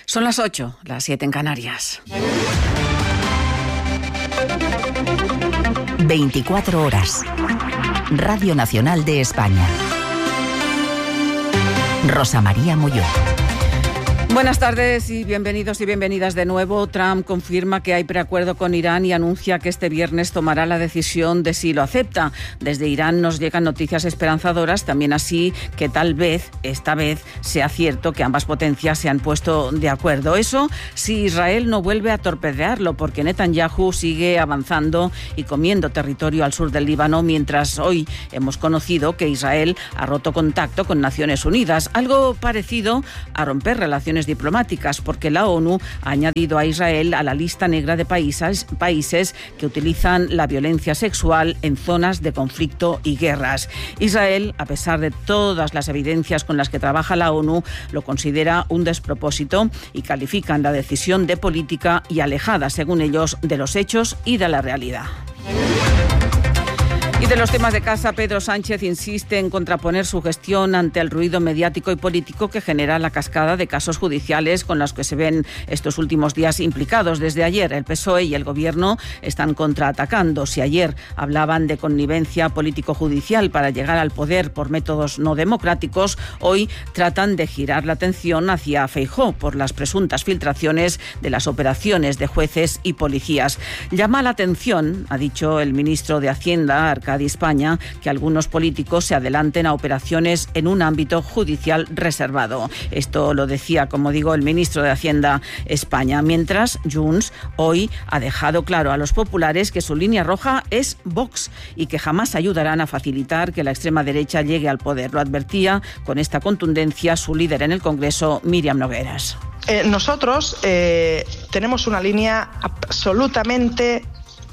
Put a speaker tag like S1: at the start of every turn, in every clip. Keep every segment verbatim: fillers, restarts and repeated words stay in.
S1: Son las ocho, las siete en Canarias.
S2: veinticuatro horas. Radio Nacional de España. Rosa María Molló.
S1: Buenas tardes y bienvenidos y bienvenidas de nuevo. Trump confirma que hay preacuerdo con Irán y anuncia que este viernes tomará la decisión de si lo acepta. Desde Irán nos llegan noticias esperanzadoras, también así que tal vez, esta vez, sea cierto que ambas potencias se han puesto de acuerdo. Eso si Israel no vuelve a torpedearlo, porque Netanyahu sigue avanzando y comiendo territorio al sur del Líbano, mientras hoy hemos conocido que Israel ha roto contacto con Naciones Unidas, algo parecido a romper relaciones diplomáticas, porque la ONU ha añadido a Israel a la lista negra de países, países que utilizan la violencia sexual en zonas de conflicto y guerras. Israel, a pesar de todas las evidencias con las que trabaja la ONU, lo considera un despropósito y califican la decisión de política y alejada, según ellos, de los hechos y de la realidad. Y de los temas de casa, Pedro Sánchez insiste en contraponer su gestión ante el ruido mediático y político que genera la cascada de casos judiciales con los que se ven estos últimos días implicados. Desde ayer, el P S O E y el Gobierno están contraatacando. Si ayer hablaban de connivencia político-judicial para llegar al poder por métodos no democráticos, hoy tratan de girar la atención hacia Feijóo por las presuntas filtraciones de las operaciones de jueces y policías. Llama la atención, ha dicho el ministro de Hacienda, Arcadi España, que algunos políticos se adelanten a operaciones en un ámbito judicial reservado. Esto lo decía, como digo, el ministro de Hacienda España. Mientras, Junts hoy ha dejado claro a los populares que su línea roja es Vox y que jamás ayudarán a facilitar que la extrema derecha llegue al poder. Lo advertía con esta contundencia su líder en el Congreso, Míriam Nogueras.
S3: Eh, nosotros eh, tenemos una línea absolutamente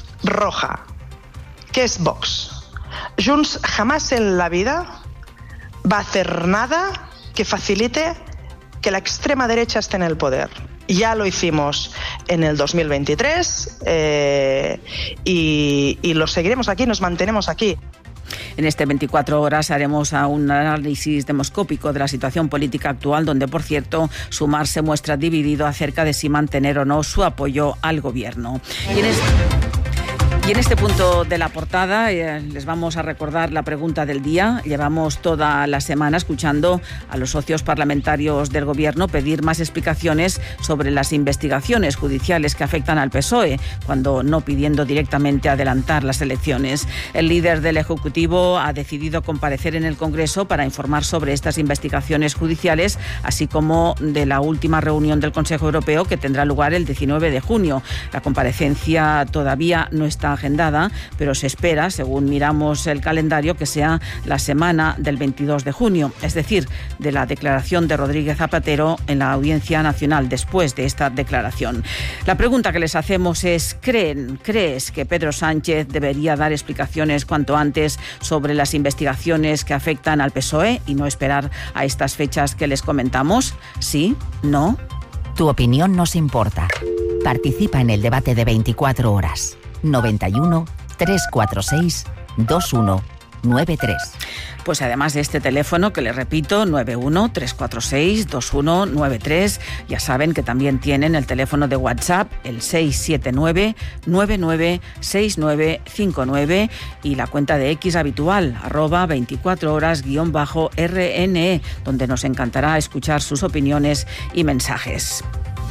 S3: roja, que es Vox. Junts jamás en la vida va a hacer nada que facilite que la extrema derecha esté en el poder. Ya lo hicimos en el dos mil veintitrés eh, y, y lo seguiremos aquí, nos mantenemos aquí.
S1: En este veinticuatro horas haremos un análisis demoscópico de la situación política actual, donde, por cierto, Sumar se muestra dividido acerca de si mantener o no su apoyo al gobierno. Y en este... Y en este punto de la portada eh, les vamos a recordar la pregunta del día. Llevamos toda la semana escuchando a los socios parlamentarios del Gobierno pedir más explicaciones sobre las investigaciones judiciales que afectan al P S O E, cuando no pidiendo directamente adelantar las elecciones. El líder del Ejecutivo ha decidido comparecer en el Congreso para informar sobre estas investigaciones judiciales, así como de la última reunión del Consejo Europeo que tendrá lugar el diecinueve de junio. La comparecencia todavía no está agendada, pero se espera, según miramos el calendario, que sea la semana del veintidós de junio, es decir, de la declaración de Rodríguez Zapatero en la Audiencia Nacional. Después de esta declaración, la pregunta que les hacemos es: ¿creen, crees que Pedro Sánchez debería dar explicaciones cuanto antes sobre las investigaciones que afectan al P S O E y no esperar a estas fechas que les comentamos? ¿Sí? ¿No?
S2: Tu opinión nos importa. Participa en el debate de veinticuatro horas. noventa y uno, trescientos cuarenta y seis, veintiuno noventa y tres.
S1: Pues además de este teléfono, que les repito, nueve uno, tres cuatro seis, veintiuno noventa y tres, ya saben que también tienen el teléfono de WhatsApp, el seis siete nueve, nueve nueve seis nueve cinco nueve, y la cuenta de X habitual, arroba veinticuatro horas guión bajo R N E, donde nos encantará escuchar sus opiniones y mensajes.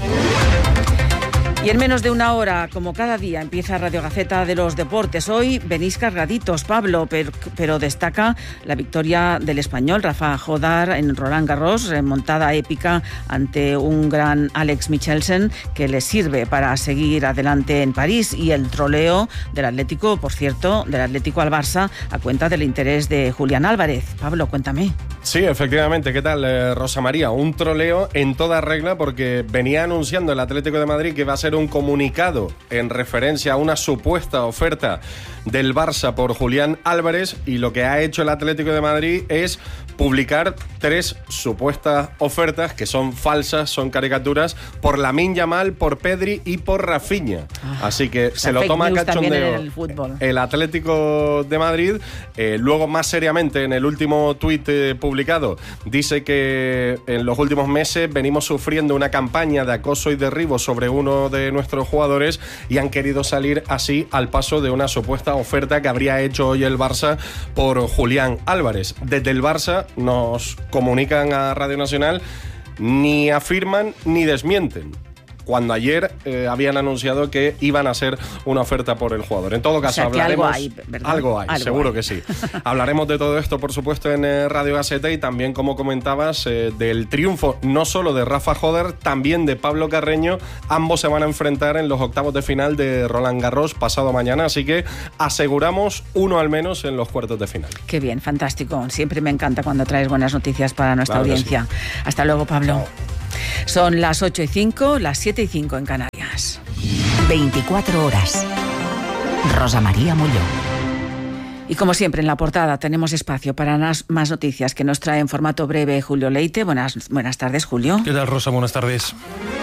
S1: Y en menos de una hora, como cada día, empieza Radio Gaceta de los Deportes. Hoy venís cargaditos, Pablo, pero, pero destaca la victoria del español Rafa Jodar en Roland Garros, remontada épica ante un gran Alex Michelsen, que le sirve para seguir adelante en París, y el troleo del Atlético, por cierto, del Atlético al Barça, a cuenta del interés de Julián Álvarez. Pablo, cuéntame.
S4: Sí, efectivamente. ¿Qué tal, eh, Rosa María? Un troleo en toda regla, porque venía anunciando el Atlético de Madrid que va a ser ser un comunicado en referencia a una supuesta oferta del Barça por Julián Álvarez, y lo que ha hecho el Atlético de Madrid es publicar tres supuestas ofertas que son falsas, son caricaturas, por Lamine Yamal, por Pedri y por Rafinha. Ah, Así que se lo toma a cachondeo el, el Atlético de Madrid. Eh, luego, más seriamente, en el último tuit eh, publicado, dice que en los últimos meses venimos sufriendo una campaña de acoso y derribo sobre uno de nuestros jugadores y han querido salir así al paso de una supuesta oferta que habría hecho hoy el Barça por Julián Álvarez. Desde el Barça nos comunican a Radio Nacional, ni afirman ni desmienten, cuando ayer eh, habían anunciado que iban a hacer una oferta por el jugador. En todo caso, o sea, hablaremos...
S1: Algo hay, ¿verdad?
S4: Algo hay, algo seguro hay. Que sí. Hablaremos de todo esto, por supuesto, en eh, Radio Gaceta, y también, como comentabas, eh, del triunfo no solo de Rafa Joder, también de Pablo Carreño. Ambos se van a enfrentar en los octavos de final de Roland Garros pasado mañana, así que aseguramos uno al menos en los cuartos de final.
S1: Qué bien, fantástico. Siempre me encanta cuando traes buenas noticias para nuestra claro audiencia. Sí. Hasta luego, Pablo. Chao. Son las ocho y cinco, las siete y cinco en Canarias.
S2: veinticuatro horas. Rosa María Molló.
S1: Y como siempre, en la portada tenemos espacio para más noticias que nos trae en formato breve Julio Leite. Buenas, buenas tardes, Julio.
S5: ¿Qué tal, Rosa? Buenas tardes.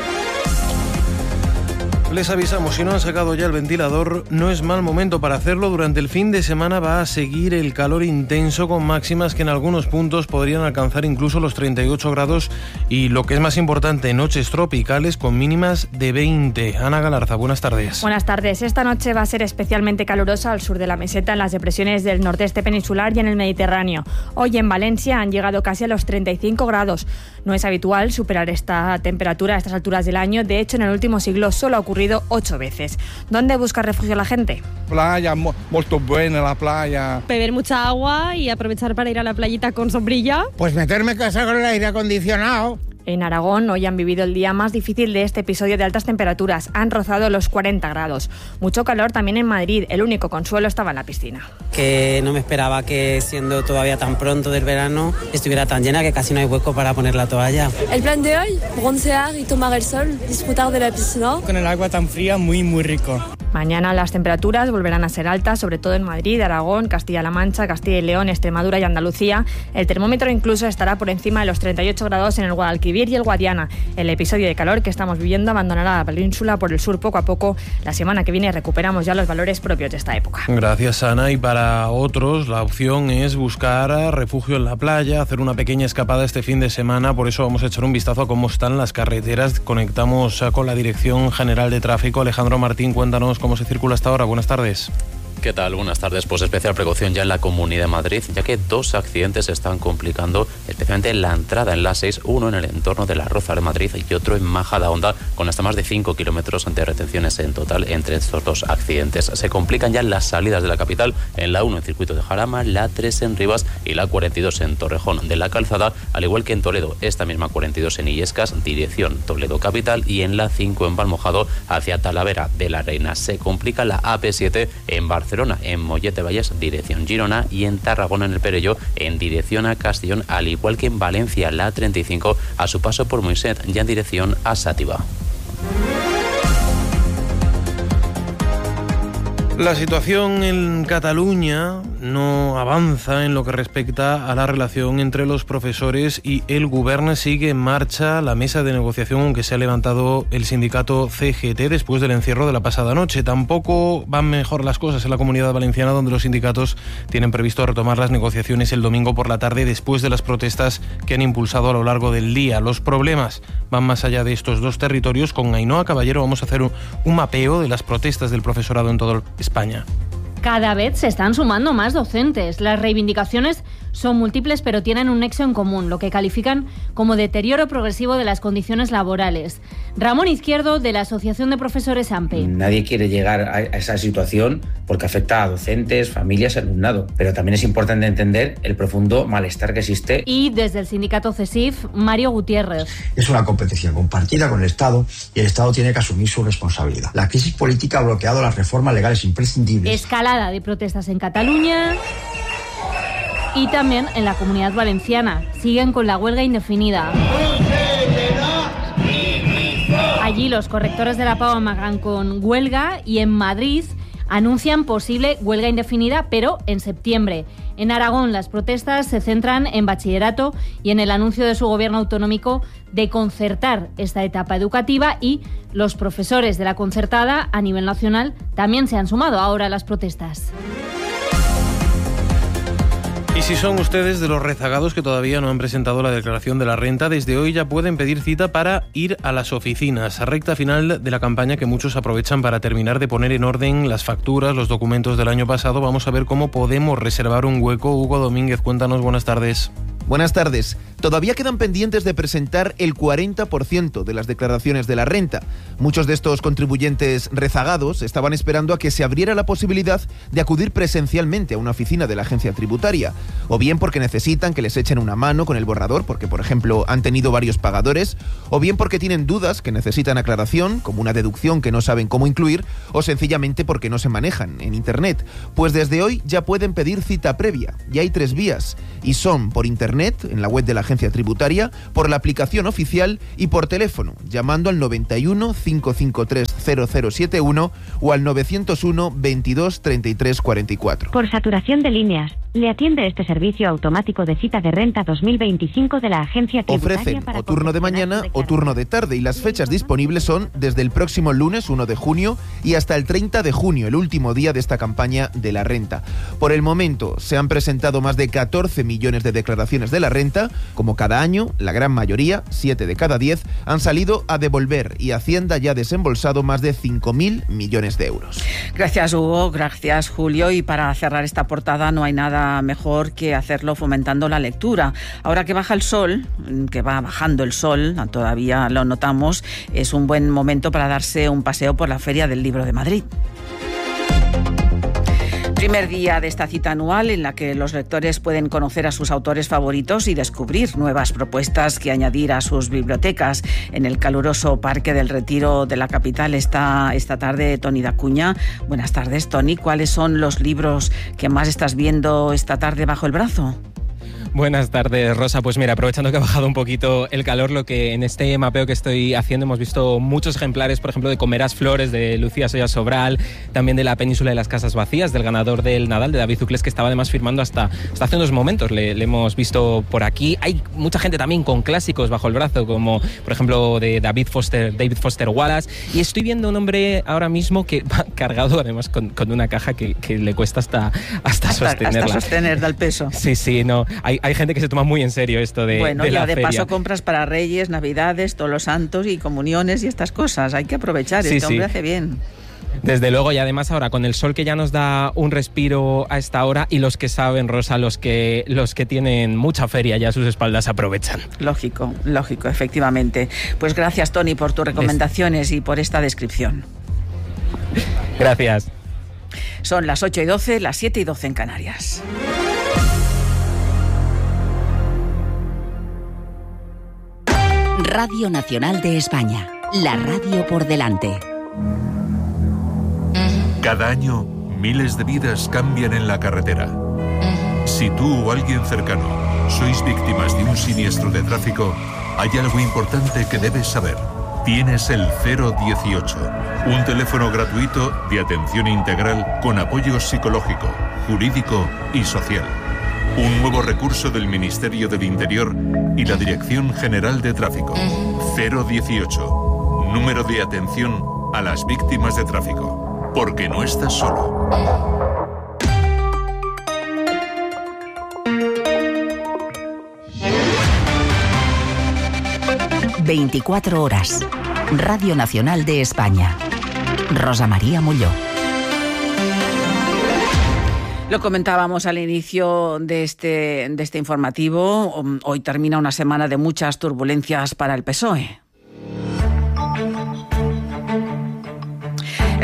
S5: Les avisamos, si no han sacado ya el ventilador, no es mal momento para hacerlo. Durante el fin de semana va a seguir el calor intenso, con máximas que en algunos puntos podrían alcanzar incluso los treinta y ocho grados y, lo que es más importante, noches tropicales con mínimas de veinte. Ana Galarza, buenas tardes.
S6: Buenas tardes. Esta noche va a ser especialmente calurosa al sur de la meseta, en las depresiones del nordeste peninsular y en el Mediterráneo. Hoy en Valencia han llegado casi a los treinta y cinco grados. No es habitual superar esta temperatura a estas alturas del año. De hecho, en el último siglo solo ha ocurrido ocho veces. ¿Dónde busca refugio la gente?
S7: Playa, muy buena la playa.
S8: Beber mucha agua y aprovechar para ir a la playita con sombrilla.
S9: Pues meterme en casa con el aire acondicionado.
S6: En Aragón hoy han vivido el día más difícil de este episodio de altas temperaturas. Han rozado los cuarenta grados. Mucho calor también en Madrid. El único consuelo estaba en la piscina.
S10: Que no me esperaba que, siendo todavía tan pronto del verano, estuviera tan llena que casi no hay hueco para poner la toalla.
S11: El plan de hoy, broncear y tomar el sol, disfrutar de la piscina.
S12: Con el agua tan fría, muy, muy rico.
S6: Mañana las temperaturas volverán a ser altas, sobre todo en Madrid, Aragón, Castilla-La Mancha, Castilla y León, Extremadura y Andalucía. El termómetro incluso estará por encima de los treinta y ocho grados en el Guadalquivir y el Guadiana. El episodio de calor que estamos viviendo abandonará la península por el sur poco a poco. La semana que viene recuperamos ya los valores propios de esta época.
S5: Gracias, Ana. Y para otros la opción es buscar refugio en la playa, hacer una pequeña escapada este fin de semana. Por eso vamos a echar un vistazo a cómo están las carreteras. Conectamos con la Dirección General de Tráfico. Alejandro Martín, cuéntanos cómo se circula hasta ahora. Buenas tardes.
S13: ¿Qué tal? Buenas tardes. Pues especial precaución ya en la Comunidad de Madrid, ya que dos accidentes se están complicando, especialmente en la entrada en la seis, uno en el entorno de la Roza de Madrid y otro en Majadahonda, con hasta más de cinco kilómetros de retenciones en total entre estos dos accidentes. Se complican ya las salidas de la capital en la uno en Circuito de Jarama, la tres en Rivas y la cuarenta y dos en Torrejón de la Calzada, al igual que en Toledo, esta misma cuarenta y dos en Illescas, dirección Toledo Capital, y en la cinco en Valmojado hacia Talavera de la Reina. Se complica la A P siete en Barcelona, en Mollet Valles, dirección Girona, y en Tarragona, en el Perelló, en dirección a Castellón, al igual que en Valencia, la treinta y cinco, a su paso por Moixent, ya en dirección a Sátiva.
S5: La situación en Cataluña no avanza en lo que respecta a la relación entre los profesores y el Govern. Sigue en marcha la mesa de negociación, aunque se ha levantado el sindicato C G T después del encierro de la pasada noche. Tampoco van mejor las cosas en la Comunidad Valenciana, donde los sindicatos tienen previsto retomar las negociaciones el domingo por la tarde, después de las protestas que han impulsado a lo largo del día. Los problemas van más allá de estos dos territorios. Con Ainhoa Caballero vamos a hacer un, un mapeo de las protestas del profesorado en todo España.
S14: Cada vez se están sumando más docentes. Las reivindicaciones son múltiples, pero tienen un nexo en común, lo que califican como deterioro progresivo de las condiciones laborales. Ramón Izquierdo, de la Asociación de Profesores AMPE.
S15: Nadie quiere llegar a esa situación porque afecta a docentes, familias y alumnado, pero también es importante entender el profundo malestar que existe.
S14: Y desde el sindicato CESIF, Mario Gutiérrez.
S16: Es una competencia compartida con el Estado y el Estado tiene que asumir su responsabilidad. La crisis política ha bloqueado las reformas legales imprescindibles.
S14: Escalada de protestas en Cataluña y también en la Comunidad Valenciana. Siguen con la huelga indefinida. Allí Sí, los correctores de la P A U amagan con huelga y en Madrid anuncian posible huelga indefinida, pero en septiembre. En Aragón, las protestas se centran en bachillerato y en el anuncio de su gobierno autonómico de concertar esta etapa educativa, y los profesores de la concertada a nivel nacional también se han sumado ahora a las protestas.
S5: Y si son ustedes de los rezagados que todavía no han presentado la declaración de la renta, desde hoy ya pueden pedir cita para ir a las oficinas. A recta final de la campaña que muchos aprovechan para terminar de poner en orden las facturas, los documentos del año pasado. Vamos a ver cómo podemos reservar un hueco. Hugo Domínguez, cuéntanos, buenas tardes.
S17: Buenas tardes. Todavía quedan pendientes de presentar el cuarenta por ciento de las declaraciones de la renta. Muchos de estos contribuyentes rezagados estaban esperando a que se abriera la posibilidad de acudir presencialmente a una oficina de la agencia tributaria, o bien porque necesitan que les echen una mano con el borrador, porque por ejemplo han tenido varios pagadores, o bien porque tienen dudas que necesitan aclaración, como una deducción que no saben cómo incluir, o sencillamente porque no se manejan en Internet. Pues desde hoy ya pueden pedir cita previa, y hay tres vías, y son por Internet, en la web de la agencia tributaria, por la aplicación oficial y por teléfono, llamando al noventa y uno, cinco cinco tres, cero cero siete uno o al novecientos uno, veintidós, treinta y tres, cuarenta y cuatro.
S18: Por saturación de líneas, le atiende este servicio automático de cita de renta dos mil veinticinco de la agencia tributaria.
S17: Ofrecen
S18: para
S17: o turno de mañana o turno de tarde, y las fechas disponibles son desde el próximo lunes uno de junio y hasta el treinta de junio, el último día de esta campaña de la renta. Por el momento se han presentado más de catorce millones de declaraciones de la renta. Como cada año, la gran mayoría, siete de cada diez, han salido a devolver, y Hacienda ya ha desembolsado más de cinco mil millones de euros.
S1: Gracias, Hugo. Gracias, Julio. Y para cerrar esta portada, no hay nada mejor que hacerlo fomentando la lectura. Ahora que baja el sol, que va bajando el sol, todavía lo notamos, es un buen momento para darse un paseo por la Feria del Libro de Madrid. Primer día de esta cita anual en la que los lectores pueden conocer a sus autores favoritos y descubrir nuevas propuestas que añadir a sus bibliotecas. En el caluroso Parque del Retiro de la capital está esta tarde Toni Dacuña. Buenas tardes, Toni. ¿Cuáles son los libros que más estás viendo esta tarde bajo el brazo?
S19: Buenas tardes, Rosa. Pues mira, aprovechando que ha bajado un poquito el calor, lo que en este mapeo que estoy haciendo hemos visto muchos ejemplares, por ejemplo, de Comerás Flores, de Lucía Soya Sobral, también de La Península de las Casas Vacías, del ganador del Nadal, de David Zuclés, que estaba además firmando hasta, hasta hace unos momentos. Le, le hemos visto por aquí. Hay mucha gente también con clásicos bajo el brazo, como por ejemplo de David Foster, David Foster Wallace. Y estoy viendo un hombre ahora mismo que va cargado además con, con una caja que, que le cuesta hasta, hasta, hasta sostenerla.
S1: Hasta sostener, da el peso.
S19: Sí, sí, no. Hay, hay gente que se toma muy en serio esto de,
S1: bueno,
S19: de la
S1: ya de
S19: feria.
S1: paso compras para Reyes, Navidades, Todos los Santos y comuniones y estas cosas. Hay que aprovechar,
S19: sí,
S1: este hombre
S19: sí.
S1: hace bien.
S19: Desde luego, y además ahora con el sol que ya nos da un respiro a esta hora, y los que saben, Rosa, los que, los que tienen mucha feria ya a sus espaldas aprovechan.
S1: Lógico, lógico, efectivamente. Pues gracias, Toni, por tus recomendaciones y por esta descripción.
S19: Gracias.
S1: Son las ocho y doce, las siete y doce en Canarias.
S2: Radio Nacional de España, la radio por delante.
S20: Cada año, miles de vidas cambian en la carretera. Si tú o alguien cercano sois víctimas de un siniestro de tráfico, hay algo importante que debes saber. Tienes el cero dieciocho, un teléfono gratuito de atención integral con apoyo psicológico, jurídico y social. Un nuevo recurso del Ministerio del Interior y la Dirección General de Tráfico. cero dieciocho, número de atención a las víctimas de tráfico. Porque no estás solo.
S2: veinticuatro horas. Radio Nacional de España. Rosa María Molló.
S1: Lo comentábamos al inicio de este, de este informativo. Hoy termina una semana de muchas turbulencias para el P S O E.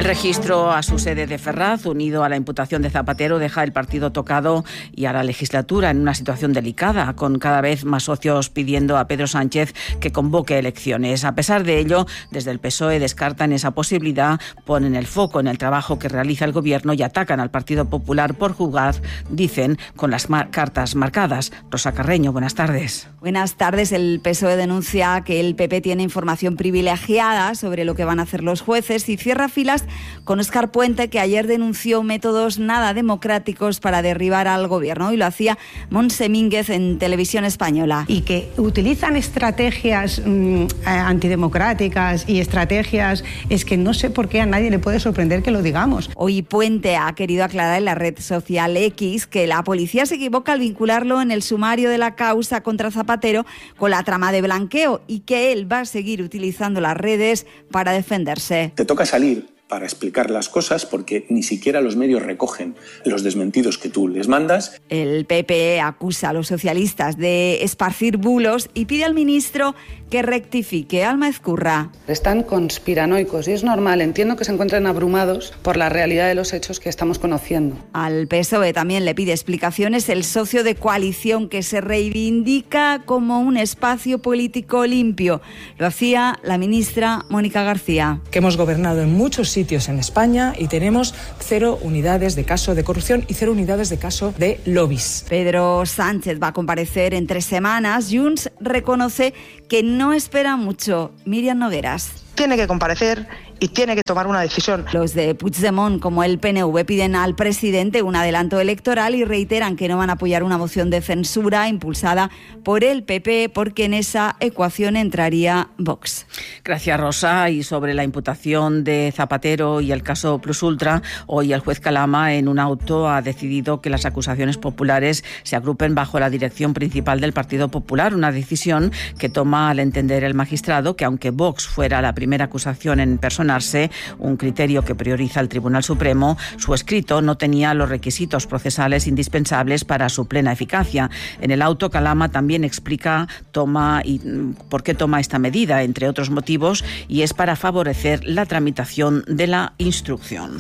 S1: El registro a su sede de Ferraz, unido a la imputación de Zapatero, deja el partido tocado y a la legislatura en una situación delicada, con cada vez más socios pidiendo a Pedro Sánchez que convoque elecciones. A pesar de ello, desde el P S O E descartan esa posibilidad, ponen el foco en el trabajo que realiza el Gobierno y atacan al Partido Popular por jugar, dicen, con las mar- cartas marcadas. Rosa Carreño, buenas tardes.
S21: Buenas tardes. El P S O E denuncia que el P P tiene información privilegiada sobre lo que van a hacer los jueces y cierra filas con Óscar Puente, que ayer denunció métodos nada democráticos para derribar al Gobierno, y lo hacía Montse Mínguez en Televisión Española.
S22: Y que utilizan estrategias mmm, antidemocráticas y estrategias, es que no sé por qué a nadie le puede sorprender que lo digamos.
S21: Hoy Puente ha querido aclarar en la red social X que la policía se equivoca al vincularlo en el sumario de la causa contra Zapatero con la trama de blanqueo y que él va a seguir utilizando las redes para defenderse.
S23: Te toca salir para explicar las cosas porque ni siquiera los medios recogen los desmentidos que tú les mandas.
S21: El P P acusa a los socialistas de esparcir bulos y pide al ministro que rectifique. Alma Ezcurra.
S24: Están conspiranoicos y es normal, entiendo que se encuentren abrumados por la realidad de los hechos que estamos conociendo.
S21: Al P S O E también le pide explicaciones el socio de coalición que se reivindica como un espacio político limpio. Lo hacía la ministra Mónica García.
S25: Que hemos gobernado en muchos sitios en España y tenemos cero unidades de caso de corrupción y cero unidades de caso de lobbies.
S21: Pedro Sánchez va a comparecer en tres semanas. Junts reconoce que no espera mucho. Miriam Nogueras.
S3: Tiene que comparecer y tiene que tomar una decisión.
S21: Los de Puigdemont, como el P N V, piden al presidente un adelanto electoral y reiteran que no van a apoyar una moción de censura impulsada por el P P porque en esa ecuación entraría Vox.
S1: Gracias, Rosa. Y sobre la imputación de Zapatero y el caso Plus Ultra, hoy el juez Calama en un auto ha decidido que las acusaciones populares se agrupen bajo la dirección principal del Partido Popular, una decisión que toma al entender el magistrado que aunque Vox fuera la primera acusación en personarse, un criterio que prioriza el Tribunal Supremo, su escrito no tenía los requisitos procesales indispensables para su plena eficacia. En el auto, Calama también explica toma y por qué toma esta medida, entre otros motivos, y es para favorecer la tramitación de la instrucción.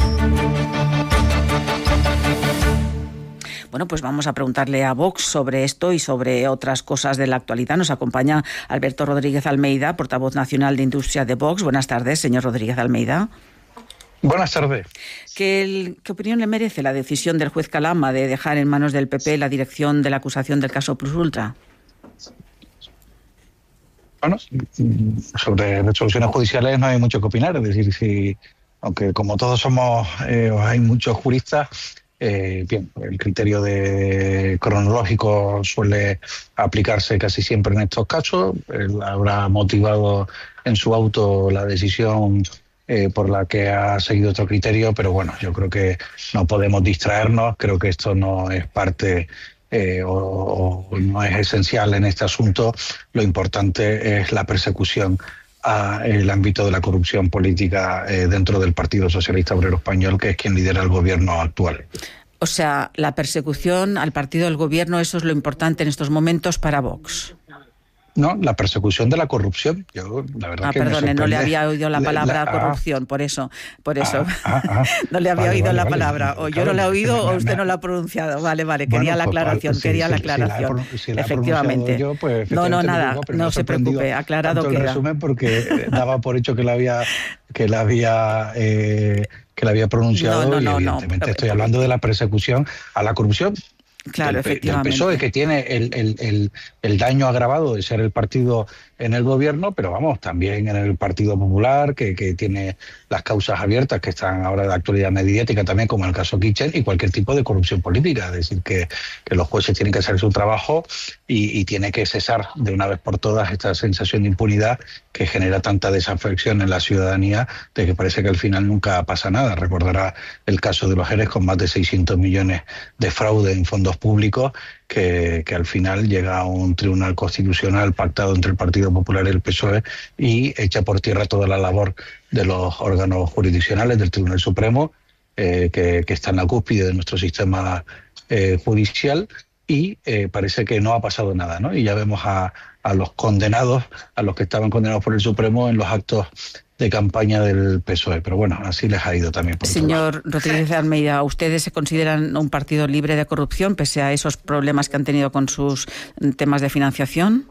S1: Bueno, pues vamos a preguntarle a Vox sobre esto y sobre otras cosas de la actualidad. Nos acompaña Alberto Rodríguez Almeida, portavoz nacional de Industria de Vox. Buenas tardes, señor Rodríguez Almeida.
S26: Buenas tardes.
S1: ¿Qué, el, ¿Qué opinión le merece la decisión del juez Calama de dejar en manos del P P la dirección de la acusación del caso Plus Ultra?
S26: Bueno, sobre resoluciones judiciales no hay mucho que opinar. Es decir, si, aunque como todos somos, eh, hay muchos juristas, Eh, bien, el criterio de cronológico suele aplicarse casi siempre en estos casos. Él habrá motivado en su auto la decisión eh, por la que ha seguido otro criterio, pero bueno, yo creo que no podemos distraernos. Creo que esto no es parte eh, o, o no es esencial en este asunto. Lo importante es la persecución al ámbito de la corrupción política eh, dentro del Partido Socialista Obrero Español, que es quien lidera el gobierno actual.
S1: O sea, la persecución al partido del gobierno, eso es lo importante en estos momentos para Vox.
S26: No, la persecución de la corrupción. Yo, la verdad
S1: ah,
S26: que
S1: perdone,
S26: me
S1: no le había oído la palabra la, la, corrupción, por eso, por eso. Ah, ah, ah, no le había vale, oído vale, la vale, palabra, o yo claro, no la he oído o usted no la ha pronunciado. Vale, vale, quería bueno, la aclaración, pues, quería sí, la aclaración. Si, si la efectivamente.
S26: Yo, pues,
S1: no, no, nada, digo, no se preocupe, aclarado queda.
S26: El resumen porque daba por hecho que la había, que la había, eh, que la había pronunciado no, no, no, y evidentemente no, estoy hablando de la persecución a la corrupción.
S1: Claro,
S26: del,
S1: efectivamente.
S26: del P S O E, que tiene el, el, el, el daño agravado de ser el partido en el gobierno, pero vamos, también en el Partido Popular, que, que tiene las causas abiertas que están ahora de actualidad mediática también, como el caso Kitchen, y cualquier tipo de corrupción política. Es decir, que, que los jueces tienen que hacer su trabajo y, y tiene que cesar de una vez por todas esta sensación de impunidad que genera tanta desafección en la ciudadanía de que parece que al final nunca pasa nada. Recordará el caso de los ERES con más de seiscientos millones de fraude en fondos públicos, que, que al final llega a un tribunal constitucional pactado entre el Partido Popular y el P S O E y echa por tierra toda la labor de los órganos jurisdiccionales del Tribunal Supremo, eh, que, que está en la cúspide de nuestro sistema eh, judicial, y eh, parece que no ha pasado nada, ¿no? Y ya vemos a, a los condenados, a los que estaban condenados por el Supremo en los actos de campaña del P S O E. Pero bueno, así les ha ido también. Por
S1: Señor Rodríguez de Almeida, ¿ustedes se consideran un partido libre de corrupción pese a esos problemas que han tenido con sus temas de financiación?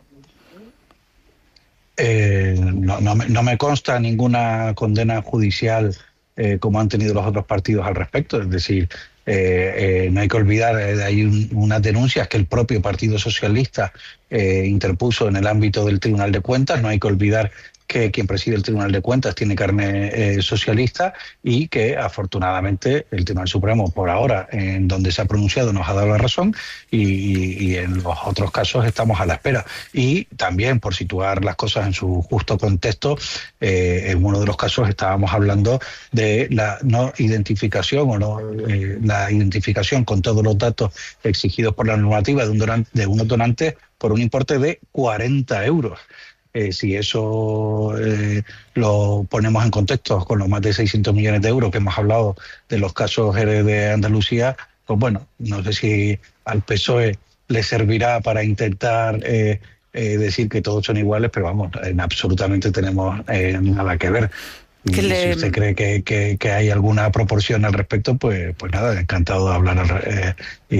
S26: Eh, no, no, me, no me consta ninguna condena judicial eh, como han tenido los otros partidos al respecto. Es decir, eh, eh, no hay que olvidar, eh, hay un, unas denuncias que el propio Partido Socialista eh, interpuso en el ámbito del Tribunal de Cuentas. No hay que olvidar que quien preside el Tribunal de Cuentas tiene carne eh, socialista y que afortunadamente el Tribunal Supremo por ahora en donde se ha pronunciado nos ha dado la razón y, y, y en los otros casos estamos a la espera. Y también por situar las cosas en su justo contexto, eh, en uno de los casos estábamos hablando de la no identificación o no eh, la identificación con todos los datos exigidos por la normativa de, un donante, de unos donantes por un importe de cuarenta euros. Eh, si eso eh, lo ponemos en contexto con los más de seiscientos millones de euros que hemos hablado de los casos de Andalucía, pues bueno, no sé si al P S O E le servirá para intentar eh, eh, decir que todos son iguales, pero vamos, en absolutamente tenemos eh, nada que ver. Y le... si usted cree que, que, que hay alguna proporción al respecto, pues, pues nada, encantado de hablar eh, y,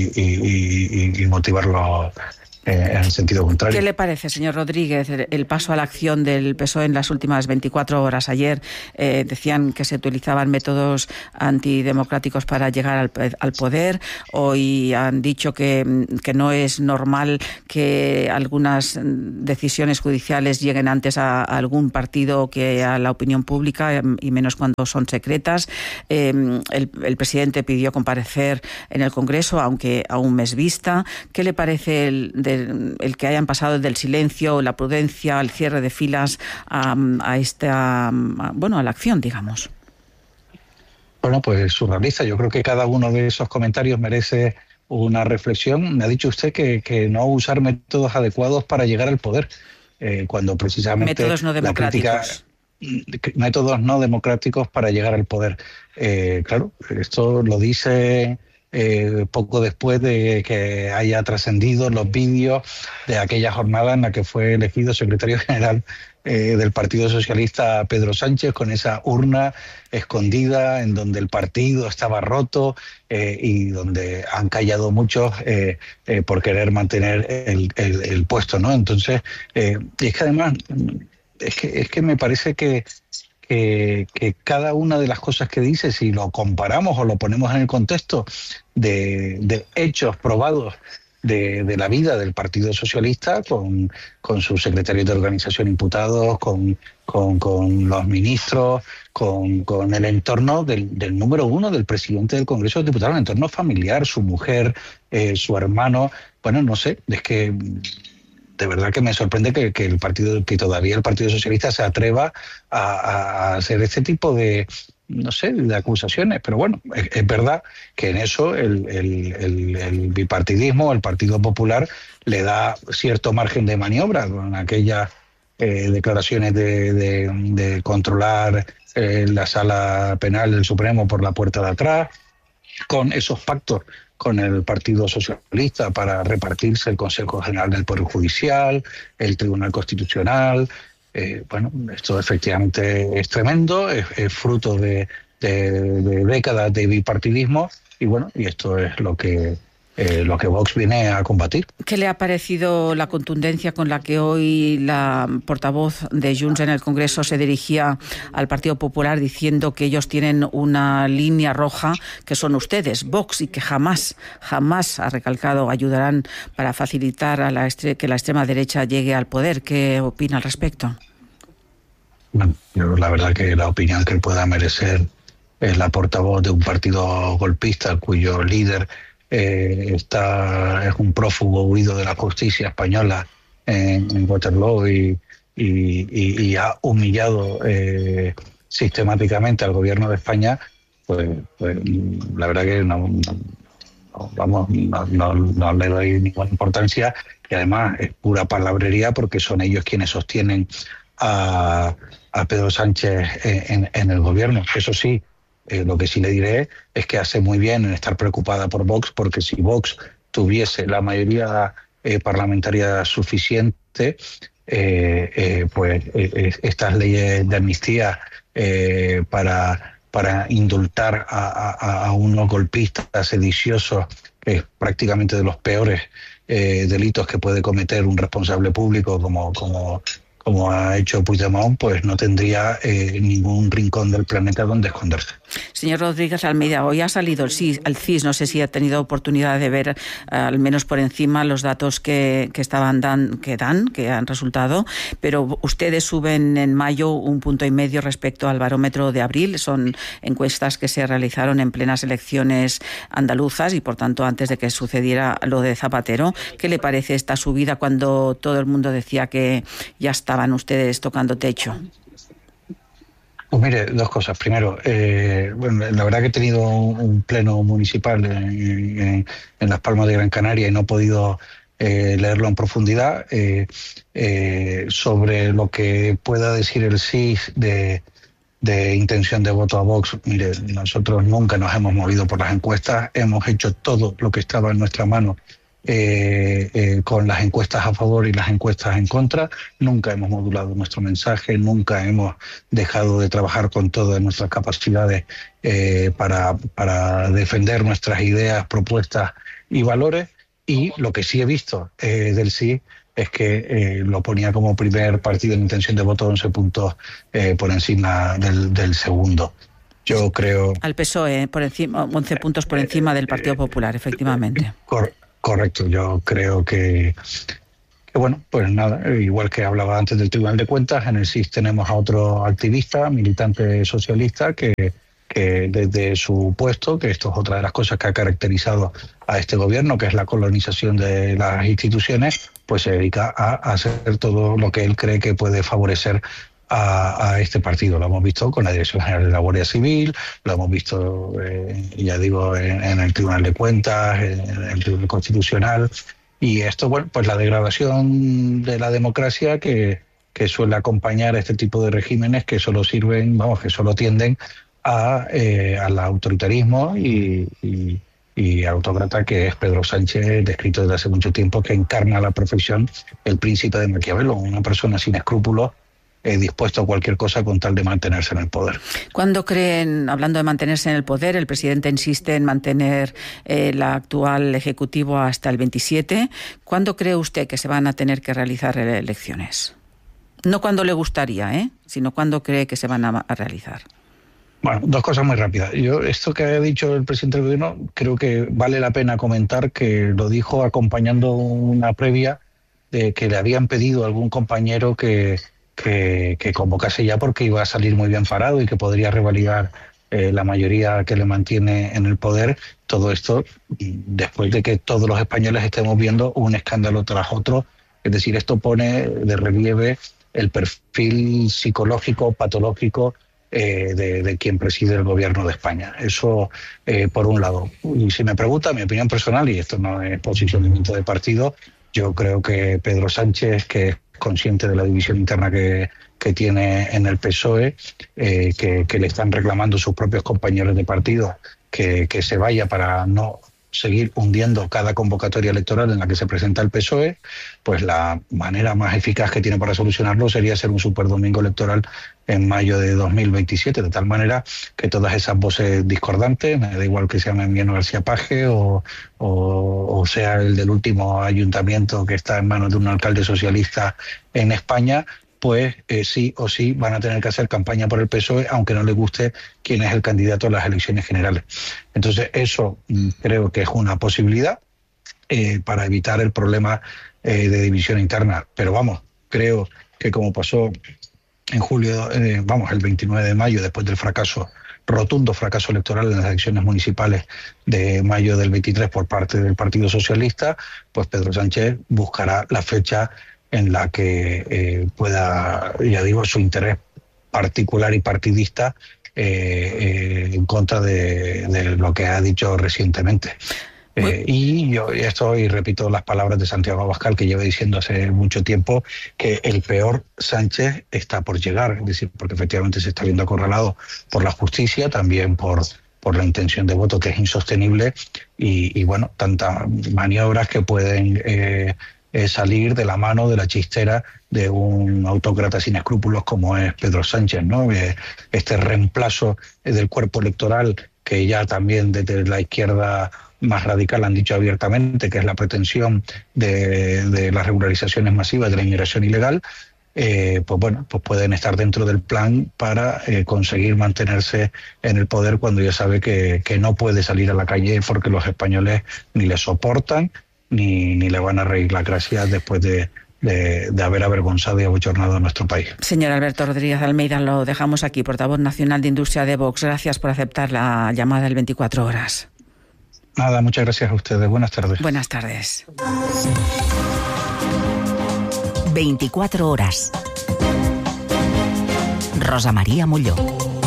S26: y, y, y motivarlo en el sentido contrario.
S1: ¿Qué le parece, señor Rodríguez, el paso a la acción del P S O E en las últimas veinticuatro horas? Ayer eh, decían que se utilizaban métodos antidemocráticos para llegar al, al poder. Hoy han dicho que, que no es normal que algunas decisiones judiciales lleguen antes a, a algún partido que a la opinión pública, y menos cuando son secretas. Eh, el, el presidente pidió comparecer en el Congreso, aunque a un mes vista. ¿Qué le parece el de el que hayan pasado del silencio, la prudencia, al cierre de filas a, a esta, a, bueno, a la acción, digamos?
S26: Bueno, pues surrealista. Yo creo que cada uno de esos comentarios merece una reflexión. Me ha dicho usted que, que no usar métodos adecuados para llegar al poder, eh, cuando precisamente
S1: métodos no democráticos.
S26: La crítica, métodos no democráticos para llegar al poder. Eh, claro, esto lo dice Eh, poco después de que haya trascendido los vídeos de aquella jornada en la que fue elegido secretario general eh, del Partido Socialista Pedro Sánchez, con esa urna escondida en donde el partido estaba roto eh, y donde han callado muchos eh, eh, por querer mantener el, el, el puesto, ¿no? Entonces, eh, y es que además, es que, es que me parece que Que, que cada una de las cosas que dice, si lo comparamos o lo ponemos en el contexto de, de hechos probados de, de la vida del Partido Socialista, con, con sus secretarios de organización imputados, con, con, con los ministros, con, con el entorno del, del número uno del presidente del Congreso de Diputados, el entorno familiar, su mujer, eh, su hermano, bueno, no sé, es que de verdad que me sorprende que, que el partido, que todavía el Partido Socialista se atreva a, a hacer este tipo de, no sé, de acusaciones. Pero bueno, es, es verdad que en eso el, el, el, el bipartidismo, el Partido Popular, le da cierto margen de maniobra con aquellas eh, declaraciones de, de, de controlar eh, la sala penal del Supremo por la puerta de atrás, con esos pactos con el Partido Socialista para repartirse el Consejo General del Poder Judicial, el Tribunal Constitucional. Eh, bueno, esto efectivamente es tremendo, es, es fruto de, de, de décadas de bipartidismo y bueno, y esto es lo que Eh, lo que Vox viene a combatir.
S1: ¿Qué le ha parecido la contundencia con la que hoy la portavoz de Junts en el Congreso se dirigía al Partido Popular diciendo que ellos tienen una línea roja, que son ustedes, Vox, y que jamás, jamás, ha recalcado, ayudarán para facilitar a la estre- que la extrema derecha llegue al poder? ¿Qué opina al respecto?
S26: Bueno, yo la verdad que la opinión que pueda merecer es la portavoz de un partido golpista cuyo líder Eh, está, es un prófugo huido de la justicia española en, en Waterloo y, y, y, y ha humillado eh, sistemáticamente al gobierno de España, pues, pues la verdad que no, no, no vamos, no, no, no le doy ninguna importancia y además es pura palabrería porque son ellos quienes sostienen a, a Pedro Sánchez en, en el gobierno. Eso sí, Eh, lo que sí le diré es que hace muy bien en estar preocupada por Vox, porque si Vox tuviese la mayoría eh, parlamentaria suficiente, eh, eh, pues eh, estas leyes de amnistía eh, para, para indultar a, a, a unos golpistas sediciosos, que es prácticamente de los peores eh, delitos que puede cometer un responsable público como, como, como ha hecho Puigdemont, pues no tendría eh, ningún rincón del planeta donde esconderse.
S1: Señor Rodríguez Almeida, hoy ha salido el C I S, el C I S, no sé si ha tenido oportunidad de ver, uh, al menos por encima, los datos que, que estaban dan, que dan, que han resultado, pero ustedes suben en mayo un punto y medio respecto al barómetro de abril. Son encuestas que se realizaron en plenas elecciones andaluzas y, por tanto, antes de que sucediera lo de Zapatero. ¿Qué le parece esta subida cuando todo el mundo decía que ya estaban ustedes tocando techo?
S26: Pues mire, dos cosas. Primero, eh, bueno, la verdad que he tenido un, un pleno municipal en, en, en Las Palmas de Gran Canaria y no he podido eh, leerlo en profundidad. Eh, eh, sobre lo que pueda decir el C I S de, de intención de voto a Vox, mire, nosotros nunca nos hemos movido por las encuestas, hemos hecho todo lo que estaba en nuestra mano Eh, eh, con las encuestas a favor y las encuestas en contra. Nunca hemos modulado nuestro mensaje, nunca hemos dejado de trabajar con todas nuestras capacidades eh, para, para defender nuestras ideas, propuestas y valores. Y lo que sí he visto eh, del sí es que eh, lo ponía como primer partido en intención de voto once puntos eh, por encima del, del segundo. Yo creo...
S1: Al P S O E, por encima, once puntos por encima del Partido Popular, efectivamente.
S26: Cor- Correcto, yo creo que, que, bueno, pues nada, igual que hablaba antes del Tribunal de Cuentas, en el C I S tenemos a otro activista, militante socialista, que, que desde su puesto, que esto es otra de las cosas que ha caracterizado a este gobierno, que es la colonización de las instituciones, pues se dedica a hacer todo lo que él cree que puede favorecer A, a este partido. Lo hemos visto con la Dirección General de la Guardia Civil, lo hemos visto, eh, ya digo, en, en el Tribunal de Cuentas, en, en el Tribunal Constitucional, y esto, bueno, pues la degradación de la democracia que, que suele acompañar a este tipo de regímenes que solo sirven, vamos, que solo tienden a, eh, al autoritarismo y, y, y autócrata que es Pedro Sánchez, descrito desde hace mucho tiempo, que encarna a la perfección el príncipe de Maquiavelo, una persona sin escrúpulos, Eh, dispuesto a cualquier cosa con tal de mantenerse en el poder.
S1: ¿Cuándo creen, hablando de mantenerse en el poder, el presidente insiste en mantener eh, el actual Ejecutivo hasta el veintisiete? ¿Cuándo cree usted que se van a tener que realizar elecciones? No cuando le gustaría, ¿eh? sino cuándo cree que se van a, a realizar.
S26: Bueno, dos cosas muy rápidas. Yo, esto que ha dicho el presidente del gobierno, creo que vale la pena comentar que lo dijo acompañando una previa de que le habían pedido a algún compañero que Que, que convocase ya porque iba a salir muy bien parado y que podría revalidar eh, la mayoría que le mantiene en el poder. Todo esto después de que todos los españoles estemos viendo un escándalo tras otro. Es decir, esto pone de relieve el perfil psicológico, patológico eh, de, de quien preside el gobierno de España. Eso eh, por un lado. Y si me pregunta mi opinión personal, y esto no es posicionamiento de partido, yo creo que Pedro Sánchez, que es consciente de la división interna que, que tiene en el P S O E, eh, que, que le están reclamando sus propios compañeros de partido que, que se vaya para no seguir hundiendo cada convocatoria electoral en la que se presenta el P S O E, pues la manera más eficaz que tiene para solucionarlo sería hacer un superdomingo electoral en mayo de dos mil veintisiete, de tal manera que todas esas voces discordantes, me da igual que sea Emiliano García Paje o, o, o sea el del último ayuntamiento que está en manos de un alcalde socialista en España, pues eh, sí o sí van a tener que hacer campaña por el P S O E, aunque no les guste quién es el candidato a las elecciones generales. Entonces eso mm, creo que es una posibilidad eh, para evitar el problema eh, de división interna. Pero vamos, creo que como pasó en julio, eh, vamos, el veintinueve de mayo, después del fracaso, rotundo fracaso electoral en las elecciones municipales de mayo del veintitrés por parte del Partido Socialista, pues Pedro Sánchez buscará la fecha en la que eh, pueda, ya digo, su interés particular y partidista eh, eh, en contra de, de lo que ha dicho recientemente. Eh, y yo esto, y repito las palabras de Santiago Abascal, que lleva diciendo hace mucho tiempo, que el peor Sánchez está por llegar, es decir, porque efectivamente se está viendo acorralado por la justicia, también por, por la intención de voto que es insostenible, y, y bueno, tantas maniobras que pueden... Eh, eh, salir de la mano de la chistera de un autócrata sin escrúpulos como es Pedro Sánchez, ¿no? Eh, este reemplazo del cuerpo electoral que ya también desde la izquierda más radical han dicho abiertamente que es la pretensión de, de las regularizaciones masivas de la inmigración ilegal, eh, pues bueno, pues pueden estar dentro del plan para eh, conseguir mantenerse en el poder cuando ya sabe que, que no puede salir a la calle porque los españoles ni le soportan ni, ni le van a reír las gracias después de, de, de haber avergonzado y abochornado a nuestro país.
S1: Señor Alberto Rodríguez Almeida, lo dejamos aquí, portavoz nacional de Industria de Vox. Gracias por aceptar la llamada del veinticuatro horas.
S26: Nada, muchas gracias a ustedes. Buenas tardes.
S1: Buenas tardes.
S2: veinticuatro horas. Rosa María Molló.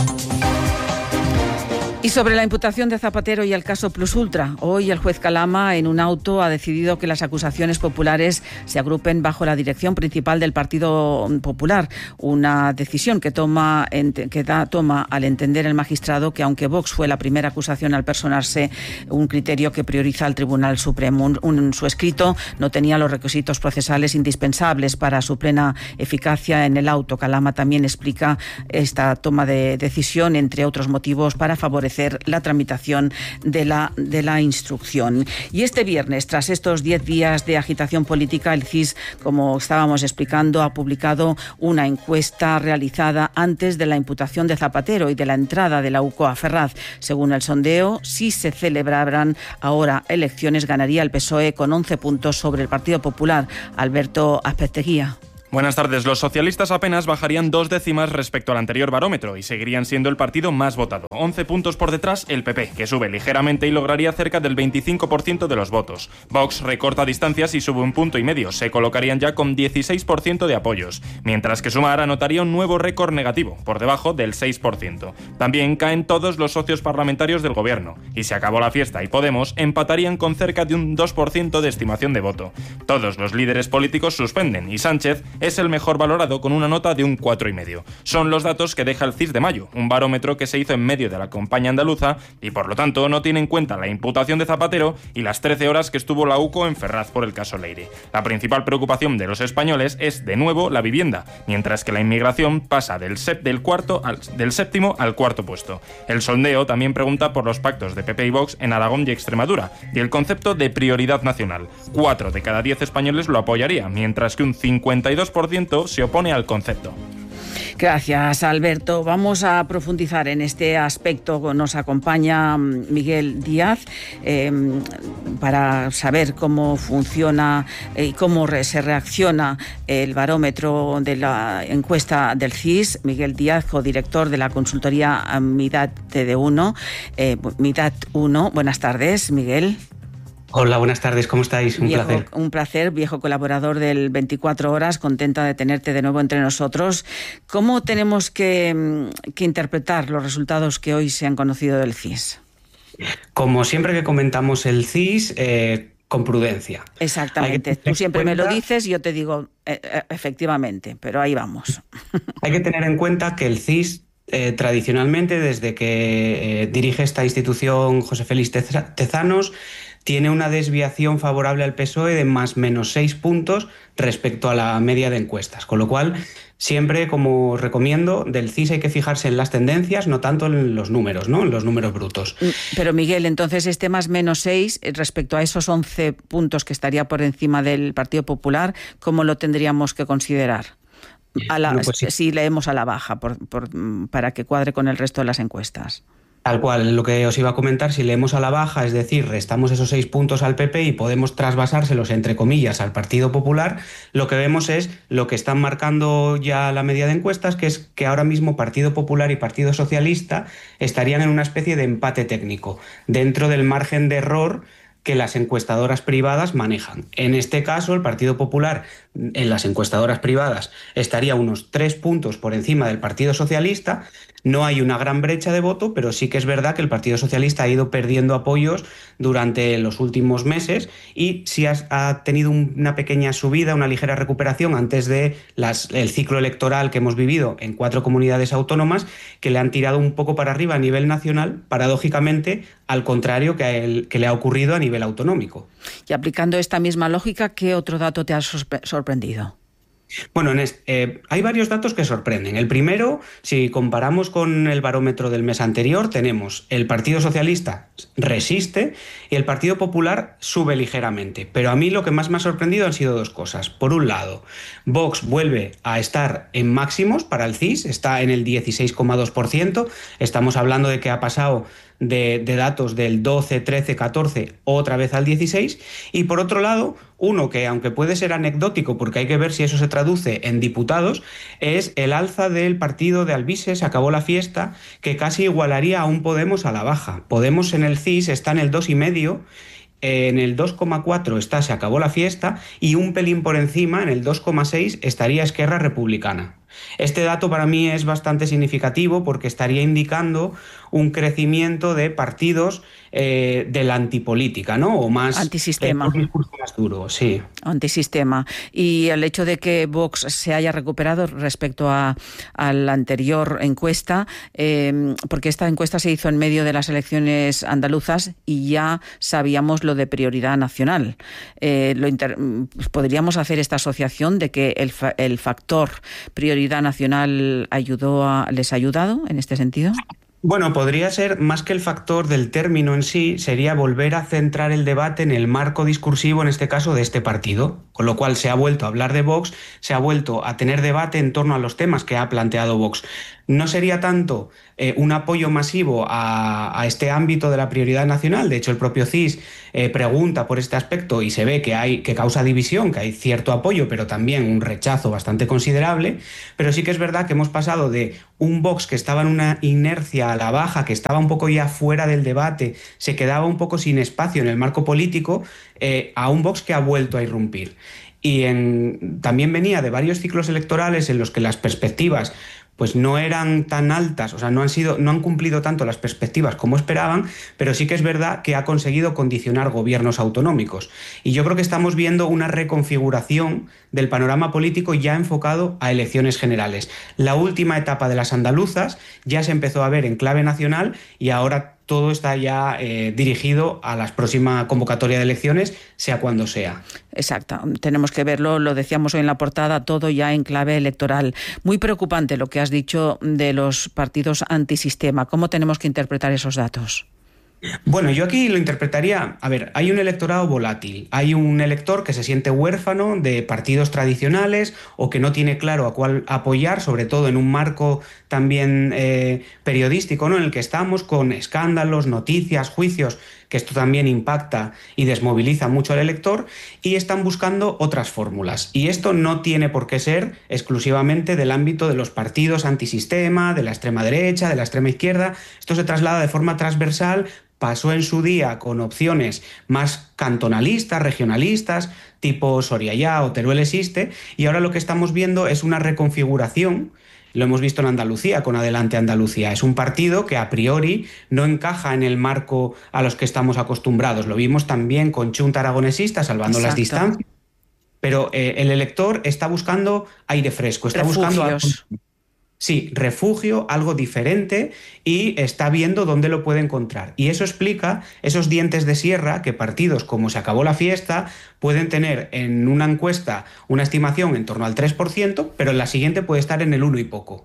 S1: Y sobre la imputación de Zapatero y el caso Plus Ultra, hoy el juez Calama en un auto ha decidido que las acusaciones populares se agrupen bajo la dirección principal del Partido Popular, una decisión que toma que da toma al entender el magistrado que aunque Vox fue la primera acusación al personarse, un criterio que prioriza el Tribunal Supremo. Un, un, su escrito no tenía los requisitos procesales indispensables para su plena eficacia en el auto. Calama también explica esta toma de decisión, entre otros motivos, para favorecer la tramitación de la, de la instrucción. Y este viernes, tras estos diez días de agitación política, el C I S, como estábamos explicando, ha publicado una encuesta realizada antes de la imputación de Zapatero y de la entrada de la U C O a Ferraz. Según el sondeo, si se celebraran ahora elecciones, ganaría el P S O E con once puntos sobre el Partido Popular. Alberto Azpeitia.
S4: Buenas tardes. Los socialistas apenas bajarían dos décimas respecto al anterior barómetro y seguirían siendo el partido más votado. once puntos por detrás el P P, que sube ligeramente y lograría cerca del veinticinco por ciento de los votos. Vox recorta distancias y sube un punto y medio. Se colocarían ya con dieciséis por ciento de apoyos, mientras que Sumar anotaría un nuevo récord negativo, por debajo del seis por ciento. También caen todos los socios parlamentarios del gobierno. Y se acabó la fiesta y Podemos empatarían con cerca de un dos por ciento de estimación de voto. Todos los líderes políticos suspenden y Sánchez es el mejor valorado con una nota de un cuatro coma cinco. Son los datos que deja el C I S de mayo, un barómetro que se hizo en medio de la campaña andaluza y por lo tanto no tiene en cuenta la imputación de Zapatero y las trece horas que estuvo la U C O en Ferraz por el caso Leire. La principal preocupación de los españoles es de nuevo la vivienda, mientras que la inmigración pasa del, sep del, cuarto al, del séptimo al cuarto puesto. El sondeo también pregunta por los pactos de P P y Vox en Aragón y Extremadura y el concepto de prioridad nacional. Cuatro de cada diez españoles lo apoyaría, mientras que un cincuenta y dos por ciento se opone al concepto.
S1: Gracias, Alberto. Vamos a profundizar en este aspecto. Nos acompaña Miguel Díaz eh, para saber cómo funciona y eh, cómo re se reacciona el barómetro de la encuesta del C I S. Miguel Díaz, codirector de la consultoría Midat T D uno. Eh, Midat uno. Buenas tardes, Miguel.
S7: Hola, buenas tardes, ¿cómo estáis? Un
S1: viejo,
S7: placer.
S1: Un placer, viejo colaborador del veinticuatro horas, contenta de tenerte de nuevo entre nosotros. ¿Cómo tenemos que, que interpretar los resultados que hoy se han conocido del C I S?
S7: Como siempre que comentamos el C I S, eh, con prudencia.
S1: Exactamente. Tú siempre cuenta, me lo dices y yo te digo, eh, efectivamente, pero ahí vamos.
S7: Hay que tener en cuenta que el C I S Eh, tradicionalmente, desde que eh, dirige esta institución José Félix Tezanos, tiene una desviación favorable al P S O E de más menos seis puntos respecto a la media de encuestas, con lo cual siempre, como recomiendo, del C I S hay que fijarse en las tendencias, no tanto en los números, ¿no? En los números brutos.
S1: Pero Miguel, entonces este más menos seis respecto a esos once puntos que estaría por encima del Partido Popular, ¿cómo lo tendríamos que considerar? A la, no, pues sí. Si leemos a la baja, por, por, para que cuadre con el resto de las encuestas.
S7: Tal cual, lo que os iba a comentar, si leemos a la baja, es decir, restamos esos seis puntos al P P y podemos trasvasárselos, entre comillas, al Partido Popular, lo que vemos es lo que están marcando ya la media de encuestas, que es que ahora mismo Partido Popular y Partido Socialista estarían en una especie de empate técnico, dentro del margen de error que las encuestadoras privadas manejan. En este caso, el Partido Popular, en las encuestadoras privadas, estaría unos tres puntos por encima del Partido Socialista. No hay una gran brecha de voto, pero sí que es verdad que el Partido Socialista ha ido perdiendo apoyos durante los últimos meses y sí ha, ha tenido una pequeña subida, una ligera recuperación antes de las, el ciclo electoral que hemos vivido en cuatro comunidades autónomas, que le han tirado un poco para arriba a nivel nacional, paradójicamente, al contrario que, el, que le ha ocurrido a nivel autonómico.
S1: Y aplicando esta misma lógica, ¿qué otro dato te ha sorprendido?
S7: Bueno, en este, eh, hay varios datos que sorprenden. El primero, si comparamos con el barómetro del mes anterior, tenemos el Partido Socialista resiste y el Partido Popular sube ligeramente. Pero a mí lo que más me ha sorprendido han sido dos cosas. Por un lado, Vox vuelve a estar en máximos para el C I S, está en el dieciséis coma dos por ciento. Estamos hablando de que ha pasado de, de datos del doce, trece, catorce otra vez al dieciséis. Y por otro lado, uno que aunque puede ser anecdótico porque hay que ver si eso se traduce en diputados, es el alza del partido de Alvise, se acabó la fiesta, que casi igualaría a un Podemos a la baja. Podemos en el C I S está en el dos coma cinco, en el dos coma cuatro está se acabó la fiesta y un pelín por encima, en el dos coma seis, estaría Esquerra Republicana. Este dato para mí es bastante significativo porque estaría indicando un crecimiento de partidos eh, de la antipolítica, ¿no? O más...
S1: Antisistema.
S7: Eh, un discurso más duro, sí.
S1: Antisistema. Y el hecho de que Vox se haya recuperado respecto a, a la anterior encuesta, eh, porque esta encuesta se hizo en medio de las elecciones andaluzas y ya sabíamos lo de prioridad nacional. Eh, lo inter... ¿Podríamos hacer esta asociación de que el, fa el factor prioridad nacional ayudó a, les ha ayudado en este sentido?
S7: Bueno, podría ser, más que el factor del término en sí, sería volver a centrar el debate en el marco discursivo, en este caso, de este partido. Con lo cual se ha vuelto a hablar de Vox, se ha vuelto a tener debate en torno a los temas que ha planteado Vox. No sería tanto eh, un apoyo masivo a, a este ámbito de la prioridad nacional. De hecho, el propio C I S eh, pregunta por este aspecto y se ve que hay que causa división, que hay cierto apoyo, pero también un rechazo bastante considerable. Pero sí que es verdad que hemos pasado de un Vox que estaba en una inercia a la baja, que estaba un poco ya fuera del debate, se quedaba un poco sin espacio en el marco político, eh, a un Vox que ha vuelto a irrumpir. Y en, también venía de varios ciclos electorales en los que las perspectivas pues no eran tan altas, o sea, no han sido, no han cumplido tanto las perspectivas como esperaban, pero sí que es verdad que ha conseguido condicionar gobiernos autonómicos. Y yo creo que estamos viendo una reconfiguración del panorama político ya enfocado a elecciones generales. La última etapa de las andaluzas ya se empezó a ver en clave nacional y ahora todo está ya eh, dirigido a la próxima convocatoria de elecciones, sea cuando sea.
S1: Exacto, tenemos que verlo, lo decíamos hoy en la portada, todo ya en clave electoral. Muy preocupante lo que has dicho de los partidos antisistema. ¿Cómo tenemos que interpretar esos datos?
S7: Bueno, yo aquí lo interpretaría, a ver, hay un electorado volátil, hay un elector que se siente huérfano de partidos tradicionales o que no tiene claro a cuál apoyar, sobre todo en un marco también eh, periodístico, ¿no?, en el que estamos con escándalos, noticias, juicios, que esto también impacta y desmoviliza mucho al elector, y están buscando otras fórmulas. Y esto no tiene por qué ser exclusivamente del ámbito de los partidos antisistema, de la extrema derecha, de la extrema izquierda. Esto se traslada de forma transversal. Pasó en su día con opciones más cantonalistas, regionalistas, tipo Soria Ya o Teruel existe, y ahora lo que estamos viendo es una reconfiguración. Lo hemos visto en Andalucía, con Adelante Andalucía. Es un partido que a priori no encaja en el marco a los que estamos acostumbrados. Lo vimos también con Chunta Aragonesista, salvando Exacto. las distancias. Pero eh, el elector está buscando aire fresco, está
S1: Refugios.
S7: buscando algo, sí, refugio, algo diferente, y está viendo dónde lo puede encontrar. Y eso explica esos dientes de sierra que partidos como Se Acabó la Fiesta pueden tener en una encuesta una estimación en torno al tres por ciento, pero en la siguiente puede estar en el uno y poco.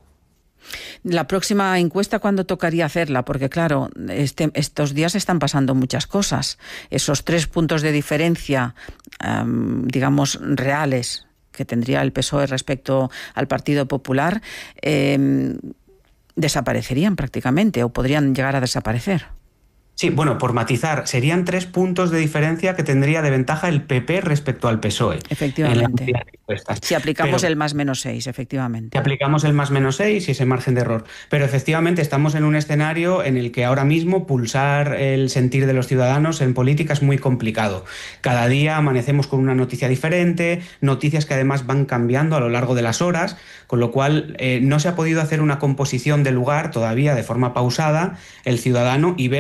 S1: La próxima encuesta, ¿cuándo tocaría hacerla? Porque claro, este, estos días están pasando muchas cosas. Esos tres puntos de diferencia, um, digamos, reales, que tendría el P S O E respecto al Partido Popular, eh, desaparecerían prácticamente o podrían llegar a desaparecer.
S7: Sí, bueno, por matizar, serían tres puntos de diferencia que tendría de ventaja el P P respecto al P S O E.
S1: Efectivamente. Si aplicamos Pero, el más menos seis, efectivamente.
S7: Si aplicamos el más menos seis y ese margen de error. Pero efectivamente estamos en un escenario en el que ahora mismo pulsar el sentir de los ciudadanos en política es muy complicado. Cada día amanecemos con una noticia diferente, noticias que además van cambiando a lo largo de las horas, con lo cual eh, no se ha podido hacer una composición del lugar todavía de forma pausada el ciudadano y ver cómo es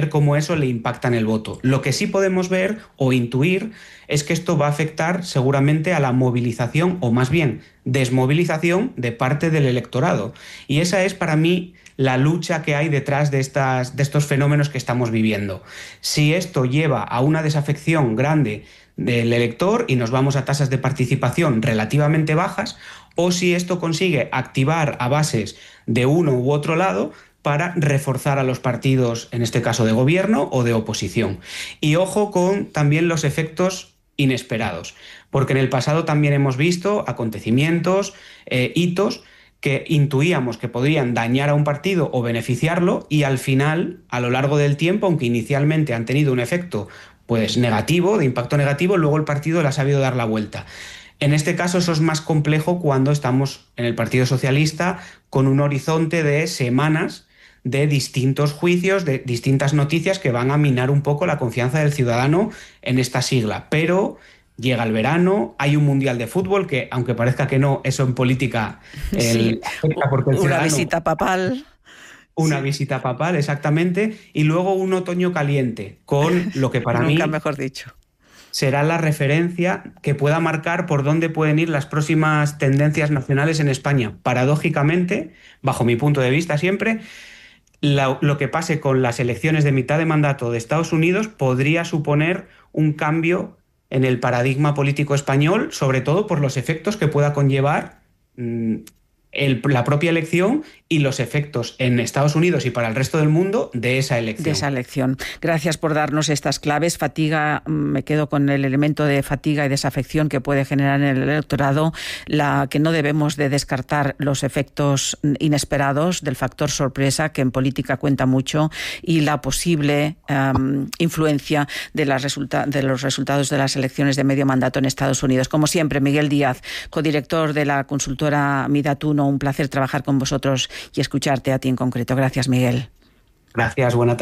S7: eso le impacta en el voto. Lo que sí podemos ver o intuir es que esto va a afectar seguramente a la movilización, o más bien desmovilización, de parte del electorado. Y esa es para mí la lucha que hay detrás de, estas, de estos fenómenos que estamos viviendo. Si esto lleva a una desafección grande del elector y nos vamos a tasas de participación relativamente bajas, o si esto consigue activar a bases de uno u otro lado para reforzar a los partidos, en este caso de gobierno o de oposición. Y ojo con también los efectos inesperados, porque en el pasado también hemos visto acontecimientos, eh, hitos que intuíamos que podrían dañar a un partido o beneficiarlo, y al final, a lo largo del tiempo, aunque inicialmente han tenido un efecto pues negativo, de impacto negativo, luego el partido le ha sabido dar la vuelta. En este caso eso es más complejo cuando estamos en el Partido Socialista con un horizonte de semanas de distintos juicios, de distintas noticias que van a minar un poco la confianza del ciudadano en esta sigla. Pero llega el verano, hay un mundial de fútbol que, aunque parezca que no, eso en política el,
S1: sí,
S7: porque el
S1: una
S7: ciudadano,
S1: visita papal.
S7: Una
S1: sí.
S7: visita papal, exactamente, y luego un otoño caliente, con lo que para
S1: Nunca
S7: mí
S1: mejor dicho.
S7: será la referencia que pueda marcar por dónde pueden ir las próximas tendencias nacionales en España. Paradójicamente, bajo mi punto de vista siempre, lo, lo que pase con las elecciones de mitad de mandato de Estados Unidos podría suponer un cambio en el paradigma político español, sobre todo por los efectos que pueda conllevar mmm, el, la propia elección y los efectos en Estados Unidos y para el resto del mundo de esa elección.
S1: De esa elección. Gracias por darnos estas claves. Fatiga, me quedo con el elemento de fatiga y desafección que puede generar en el electorado, la que no debemos de descartar los efectos inesperados del factor sorpresa, que en política cuenta mucho, y la posible um, influencia de, las resulta- de los resultados de las elecciones de medio mandato en Estados Unidos. Como siempre, Miguel Díaz, codirector de la consultora Midatuno, un placer trabajar con vosotros y escucharte a ti en concreto. Gracias, Miguel.
S7: Gracias, buena tarde.